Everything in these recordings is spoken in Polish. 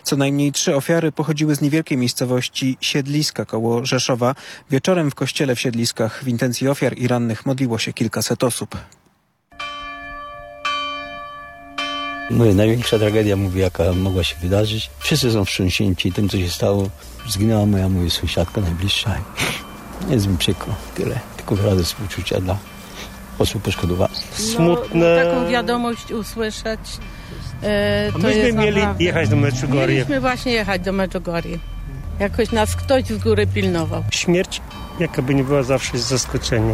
Co najmniej 3 ofiary pochodziły z niewielkiej miejscowości Siedliska koło Rzeszowa. Wieczorem w kościele w Siedliskach w intencji ofiar i rannych modliło się kilkaset osób. Największa tragedia, jaka mogła się wydarzyć. Wszyscy są wstrząśnięci tym, co się stało. Zginęła moja sąsiadka najbliższa. Jest mi przykro. Tyle. Tylko wyrazy współczucia dla osób poszkodowanych. Smutne. Taką wiadomość usłyszeć. Myśmy mieli jechać do Medjugorje. Mieliśmy właśnie jechać do Medjugorje. Jakoś nas ktoś z góry pilnował. Śmierć, jaka by nie była, zawsze jest zaskoczeniem.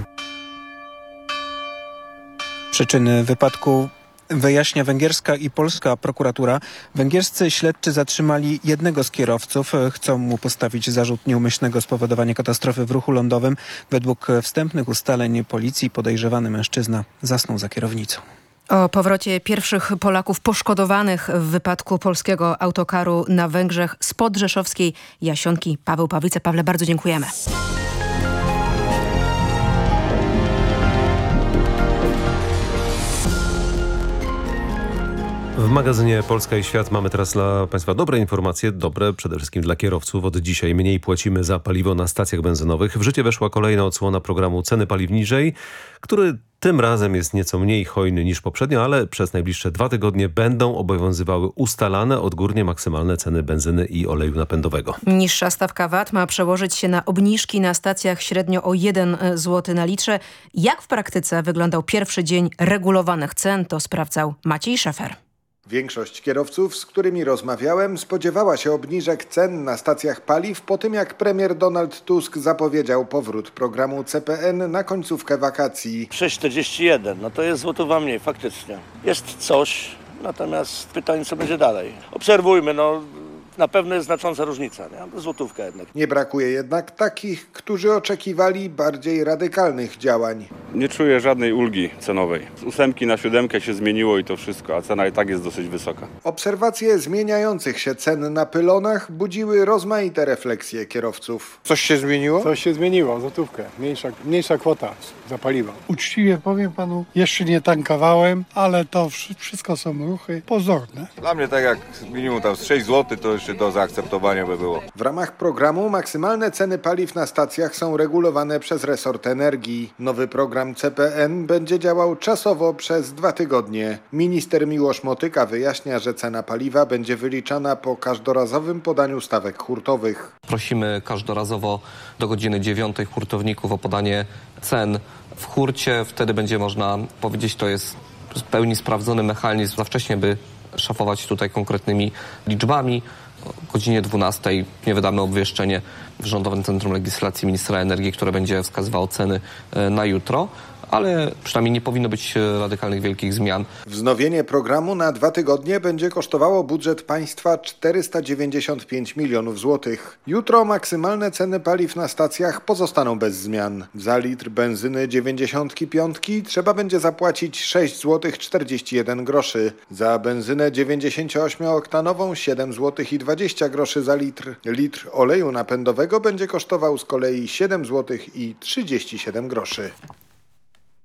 Przyczyny wypadku wyjaśnia węgierska i polska prokuratura. Węgierscy śledczy zatrzymali jednego z kierowców. Chcą mu postawić zarzut nieumyślnego spowodowania katastrofy w ruchu lądowym. Według wstępnych ustaleń policji podejrzewany mężczyzna zasnął za kierownicą. O powrocie pierwszych Polaków poszkodowanych w wypadku polskiego autokaru na Węgrzech spod rzeszowskiej Jasionki Paweł Pawlica. Pawle, bardzo dziękujemy. W magazynie Polska i Świat mamy teraz dla Państwa dobre informacje, dobre przede wszystkim dla kierowców. Od dzisiaj mniej płacimy za paliwo na stacjach benzynowych. W życie weszła kolejna odsłona programu Ceny paliw niżej, który tym razem jest nieco mniej hojny niż poprzednio, ale przez najbliższe 2 tygodnie będą obowiązywały ustalane odgórnie maksymalne ceny benzyny i oleju napędowego. Niższa stawka VAT ma przełożyć się na obniżki na stacjach średnio o 1 zł na litrze. Jak w praktyce wyglądał pierwszy dzień regulowanych cen, to sprawdzał Maciej Szefer. Większość kierowców, z którymi rozmawiałem, spodziewała się obniżek cen na stacjach paliw po tym, jak premier Donald Tusk zapowiedział powrót programu CPN na końcówkę wakacji. 6,41, no to jest złotówa mniej faktycznie. Jest coś, natomiast pytanie, co będzie dalej. Obserwujmy, na pewno jest znacząca różnica, nie? Złotówka jednak. Nie brakuje jednak takich, którzy oczekiwali bardziej radykalnych działań. Nie czuję żadnej ulgi cenowej. Z 8 na 7 się zmieniło i to wszystko, a cena i tak jest dosyć wysoka. Obserwacje zmieniających się cen na pylonach budziły rozmaite refleksje kierowców. Coś się zmieniło? Coś się zmieniło, złotówkę. Mniejsza kwota za paliwo. Uczciwie powiem panu, jeszcze nie tankowałem, ale to wszystko są ruchy pozorne. Dla mnie tak jak minimum tam z 6 zł to jeszcze do zaakceptowania by było. W ramach programu maksymalne ceny paliw na stacjach są regulowane przez resort energii. Nowy program CPN będzie działał czasowo przez 2 tygodnie. Minister Miłosz Motyka wyjaśnia, że cena paliwa będzie wyliczana po każdorazowym podaniu stawek hurtowych. Prosimy każdorazowo do godziny 9 hurtowników o podanie cen w hurcie. Wtedy będzie można powiedzieć, to jest w pełni sprawdzony mechanizm. Za wcześnie by szafować tutaj konkretnymi liczbami. O godzinie 12 nie wydamy obwieszczenie w Rządowym Centrum Legislacji Ministra Energii, które będzie wskazywało ceny na jutro, ale przynajmniej nie powinno być radykalnych wielkich zmian. Wznowienie programu na 2 tygodnie będzie kosztowało budżet państwa 495 milionów złotych. Jutro maksymalne ceny paliw na stacjach pozostaną bez zmian. Za litr benzyny 95 trzeba będzie zapłacić 6 zł 41 groszy. Za benzynę 98-oktanową 7 zł i 20 groszy za litr. Litr oleju napędowego będzie kosztował z kolei 7 zł i 37 groszy.